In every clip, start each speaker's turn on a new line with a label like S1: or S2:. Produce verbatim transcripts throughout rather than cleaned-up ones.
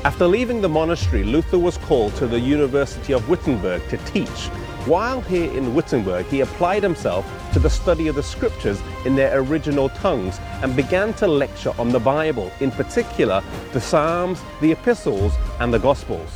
S1: After leaving the monastery, Luther was called to the University of Wittenberg to teach. While here in Wittenberg, he applied himself to the study of the scriptures in their original tongues and began to lecture on the Bible, in particular the Psalms, the Epistles, and the Gospels.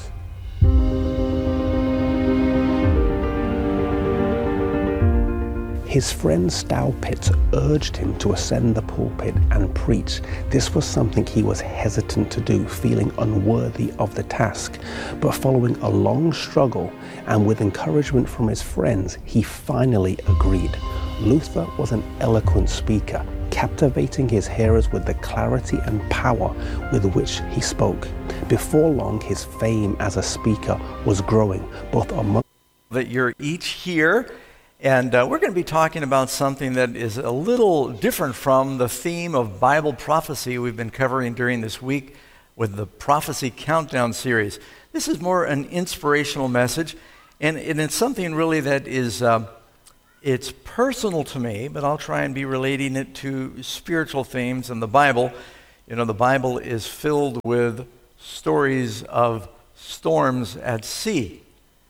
S1: His friend Staupitz urged him to ascend the pulpit and preach. This was something he was hesitant to do, feeling unworthy of the task. But following a long struggle and with encouragement from his friends, he finally agreed. Luther was an eloquent speaker, captivating his hearers with the clarity and power with which he spoke. Before long, his fame as a speaker was growing, both among
S2: that you're each here. And uh, we're going to be talking about something that is a little different from the theme of Bible prophecy we've been covering during this week with the Prophecy Countdown series. This is more an inspirational message, and, and it's something really that is, uh, it's personal to me, but I'll try and be relating it to spiritual themes in the Bible. You know, the Bible is filled with stories of storms at sea.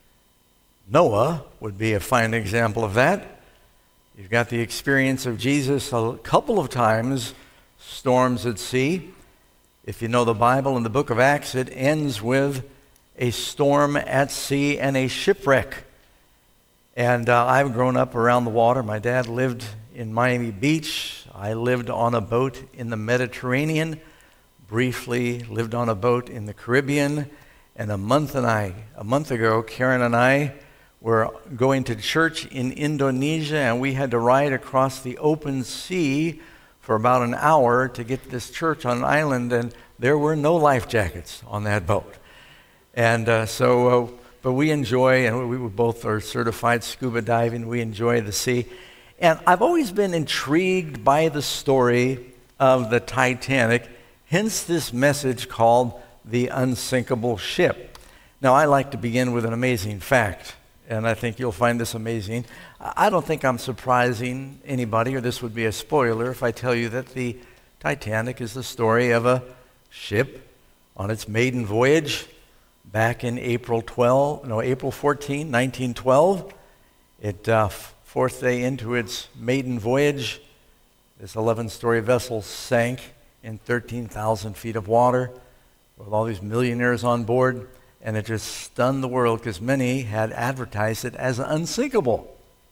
S2: Noah would be a fine example of that. You've got the experience of Jesus a couple of times, storms at sea. If you know the Bible, in the book of Acts, it ends with a storm at sea and a shipwreck. And uh, I've grown up around the water. My dad lived in Miami Beach. I lived on a boat in the Mediterranean, briefly lived on a boat in the Caribbean. And a month and I, a month ago, Karen and I were going to church in Indonesia, and we had to ride across the open sea for about an hour to get to this church on an island, and there were no life jackets on that boat. And uh, so, uh, but we enjoy, and we both are certified scuba diving, we enjoy the sea. And I've always been intrigued by the story of the Titanic, hence this message called The Unsinkable Ship. Now, I like to begin with an amazing fact, and I think you'll find this amazing. I don't think I'm surprising anybody, or this would be a spoiler, if I tell you that the Titanic is the story of a ship on its maiden voyage back in April twelfth, no, April fourteenth, nineteen twelve. It uh, fourth day into its maiden voyage, this eleven-story vessel sank in thirteen thousand feet of water with all these millionaires on board. And it just stunned the world because many had advertised it as unsinkable.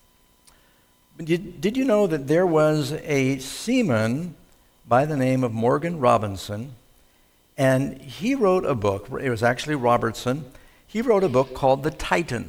S2: But did, did you know that there was a seaman by the name of Morgan Robinson, and he wrote a book, it was actually Robertson, he wrote a book called The Titan.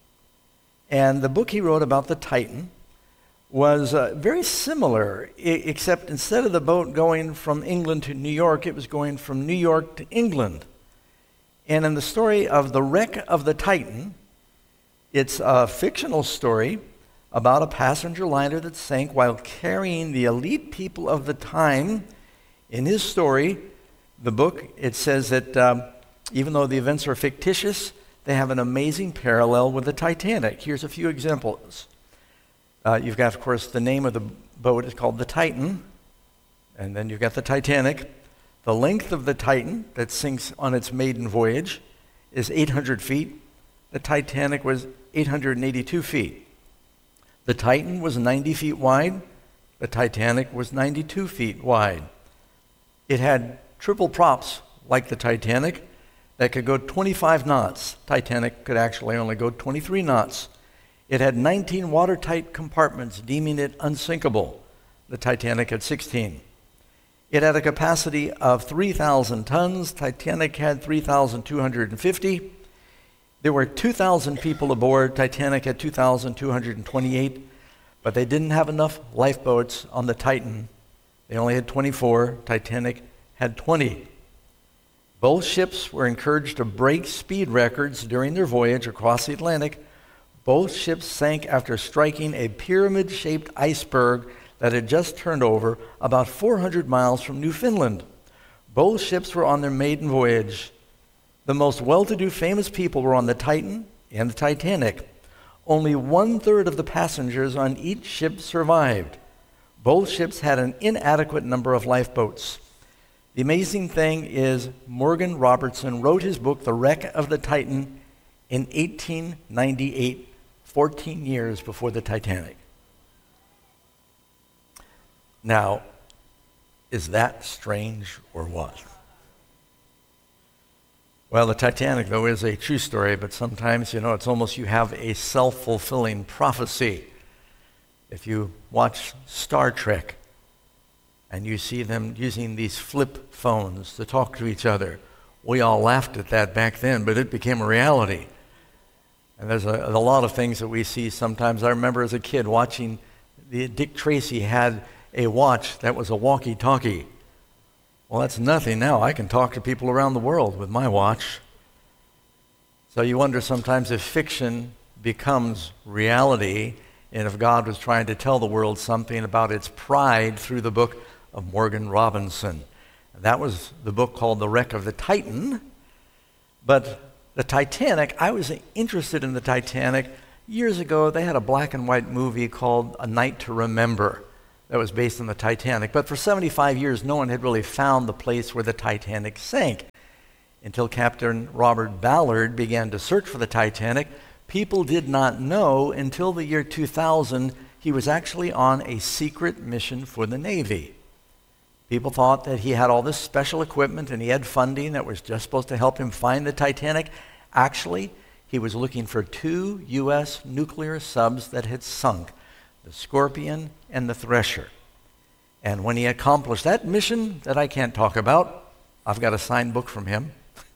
S2: And the book he wrote about the Titan was uh, very similar, I- except instead of the boat going from England to New York, it was going from New York to England. And in the story of the wreck of the Titan, it's a fictional story about a passenger liner that sank while carrying the elite people of the time. In his story, the book, it says that um, even though the events are fictitious, they have an amazing parallel with the Titanic. Here's a few examples. Uh, you've got, of course, the name of the boat is called the Titan, and then you've got the Titanic. The length of the Titan that sinks on its maiden voyage is eight hundred feet. The Titanic was eight hundred eighty-two feet. The Titan was ninety feet wide. The Titanic was ninety-two feet wide. It had triple props like the Titanic that could go twenty-five knots. Titanic could actually only go twenty-three knots. It had nineteen watertight compartments, deeming it unsinkable. The Titanic had sixteen. It had a capacity of three thousand tons. Titanic had three thousand two hundred fifty. There were two thousand people aboard. Titanic had two thousand two hundred twenty-eight, but they didn't have enough lifeboats on the Titan. They only had twenty-four. Titanic had twenty. Both ships were encouraged to break speed records during their voyage across the Atlantic. Both ships sank after striking a pyramid-shaped iceberg that had just turned over about four hundred miles from Newfoundland. Both ships were on their maiden voyage. The most well-to-do famous people were on the Titan and the Titanic. Only one-third of the passengers on each ship survived. Both ships had an inadequate number of lifeboats. The amazing thing is Morgan Robertson wrote his book, The Wreck of the Titan, in eighteen ninety-eight, fourteen years before the Titanic. Now, is that strange or what? Well, the Titanic, though, is a true story, but sometimes, you know, it's almost you have a self-fulfilling prophecy. If you watch Star Trek and you see them using these flip phones to talk to each other, we all laughed at that back then, but it became a reality. And there's a, a lot of things that we see sometimes. I remember as a kid watching, the, Dick Tracy had a watch that was a walkie-talkie. Well, that's nothing now. I can talk to people around the world with my watch. So you wonder sometimes if fiction becomes reality, and if God was trying to tell the world something about its pride through the book of Morgan Robertson. That was the book called The Wreck of the Titan. But the Titanic, I was interested in the Titanic. Years ago, they had a black and white movie called A Night to Remember that was based on the Titanic. But for seventy-five years, no one had really found the place where the Titanic sank. Until Captain Robert Ballard began to search for the Titanic, people did not know until the year two thousand he was actually on a secret mission for the Navy. People thought that he had all this special equipment and he had funding that was just supposed to help him find the Titanic. Actually, he was looking for two U S nuclear subs that had sunk, the Scorpion and the Thresher. And when he accomplished that mission that I can't talk about, I've got a signed book from him.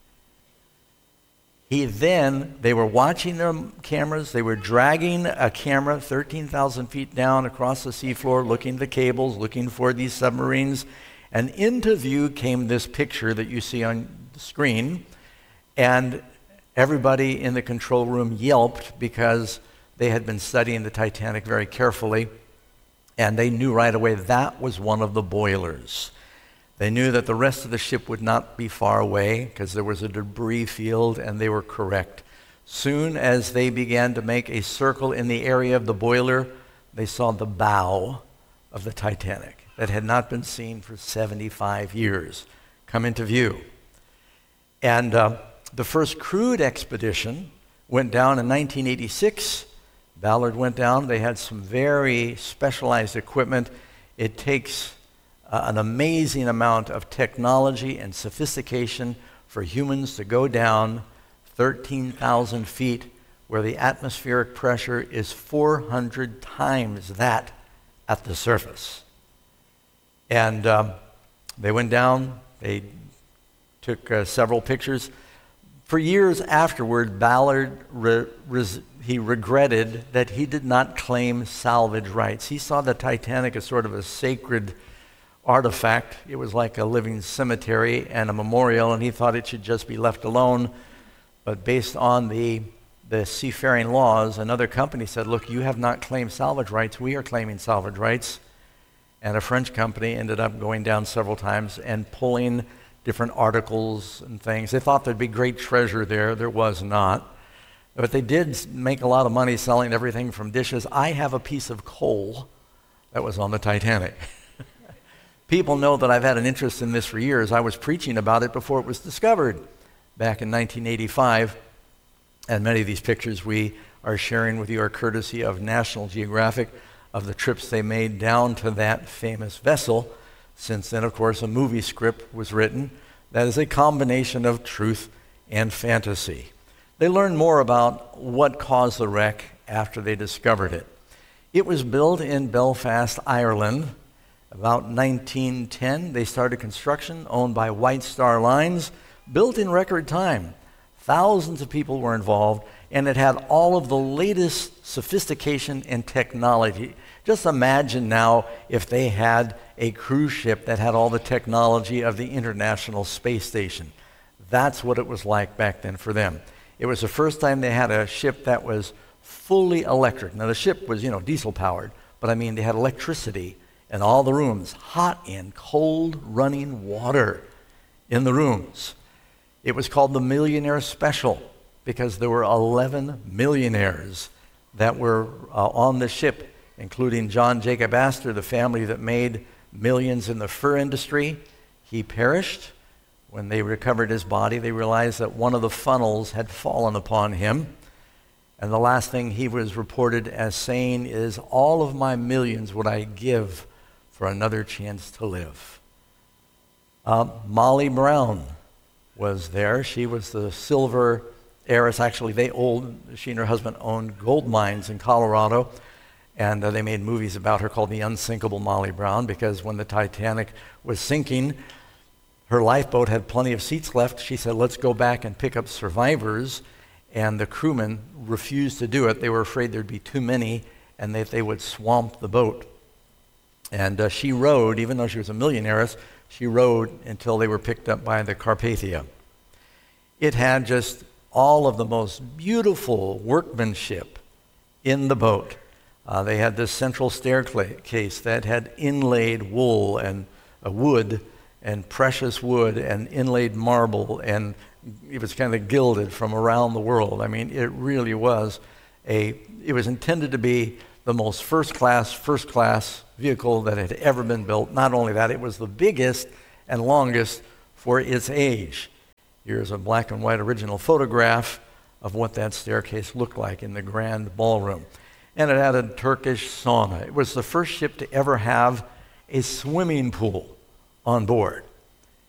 S2: He then, they were watching their cameras, they were dragging a camera thirteen thousand feet down across the seafloor, looking at the cables, looking for these submarines, and into view came this picture that you see on the screen, and everybody in the control room yelped because they had been studying the Titanic very carefully, and they knew right away that was one of the boilers. They knew that the rest of the ship would not be far away because there was a debris field, and they were correct. Soon as they began to make a circle in the area of the boiler, they saw the bow of the Titanic that had not been seen for seventy-five years come into view. And uh, the first crewed expedition went down in nineteen eighty-six. Ballard went down. They had some very specialized equipment. It takes uh, an amazing amount of technology and sophistication for humans to go down thirteen thousand feet where the atmospheric pressure is four hundred times that at the surface. And um, they went down. They took uh, several pictures. For years afterward, Ballard, re- res- he regretted that he did not claim salvage rights. He saw the Titanic as sort of a sacred artifact. It was like a living cemetery and a memorial, and he thought it should just be left alone. But based on the, the seafaring laws, another company said, look, you have not claimed salvage rights. We are claiming salvage rights. And a French company ended up going down several times and pulling different articles and things. They thought there'd be great treasure there. There was not. But they did make a lot of money selling everything from dishes. I have a piece of coal that was on the Titanic. People know that I've had an interest in this for years. I was preaching about it before it was discovered back in nineteen eighty-five. And many of these pictures we are sharing with you are courtesy of National Geographic, of the trips they made down to that famous vessel. Since then, of course, a movie script was written that is a combination of truth and fantasy. They learned more about what caused the wreck after they discovered it. It was built in Belfast, Ireland. About nineteen ten, they started construction, owned by White Star Lines, built in record time. Thousands of people were involved, and it had all of the latest sophistication and technology. Just imagine now if they had a cruise ship that had all the technology of the International Space Station. That's what it was like back then for them. It was the first time they had a ship that was fully electric. Now the ship was, you know, diesel powered, but I mean they had electricity in all the rooms, hot and cold running water in the rooms. It was called the Millionaire Special because there were eleven millionaires that were uh, on the ship, including John Jacob Astor, the family that made millions in the fur industry. he perished. When they recovered his body, they realized that one of the funnels had fallen upon him. And the last thing he was reported as saying is, all of my millions would I give for another chance to live. Uh, Molly Brown was there. She was the silver heiress. Actually, they owned, she and her husband owned gold mines in Colorado. And uh, they made movies about her called The Unsinkable Molly Brown, because when the Titanic was sinking, her lifeboat had plenty of seats left. She said, let's go back and pick up survivors. And the crewmen refused to do it. They were afraid there'd be too many and that they would swamp the boat. And uh, she rowed, even though she was a millionaire, she rowed until they were picked up by the Carpathia. It had just all of the most beautiful workmanship in the boat. Uh, they had this central staircase that had inlaid wool and uh, wood and precious wood and inlaid marble, and it was kind of gilded from around the world. I mean, it really was a, it was intended to be the most first-class, first-class vehicle that had ever been built. Not only that, it was the biggest and longest for its age. Here's a black and white original photograph of what that staircase looked like in the grand ballroom. And it had a Turkish sauna. It was the first ship to ever have a swimming pool on board.